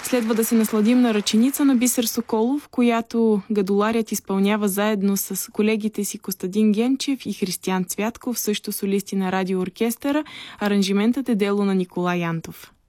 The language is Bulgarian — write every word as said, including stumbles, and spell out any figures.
Следва да се насладим на ръченица на Бисер Соколов, която гадоларят изпълнява заедно с колегите си Костадин Генчев и Християн Цвятков, също солисти на радиооркестъра. Аранжиментът е дело на Николай Янтов.